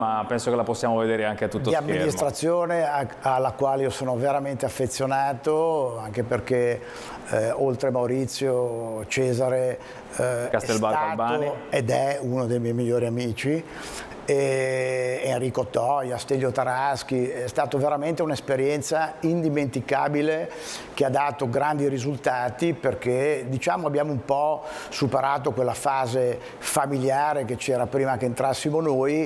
ma penso che la possiamo vedere anche a tutto di schermo. amministrazione alla quale io sono veramente affezionato, anche perché oltre Maurizio, Cesare è stato ed è uno dei miei migliori amici, e Enrico Toia, Stelio Taraschi. È stata veramente un'esperienza indimenticabile che ha dato grandi risultati, perché diciamo abbiamo un po' superato quella fase familiare che c'era prima che entrassimo noi